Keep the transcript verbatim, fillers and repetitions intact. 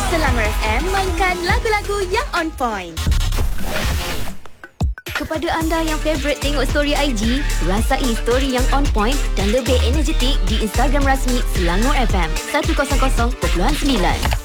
Selangor F M mainkan lagu-lagu yang on point. Kepada anda yang favourite tengok story I G, rasai story yang on point dan lebih energetik di Instagram rasmi Selangor F M seratus kosong kosong perpuluhan sembilan.